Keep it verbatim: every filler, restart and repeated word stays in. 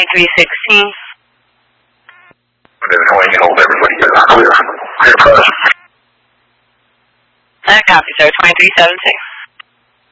twenty-three sixteen. Knowing and hold everybody is clear. Clear press. I copy, sir. twenty-three seventeen.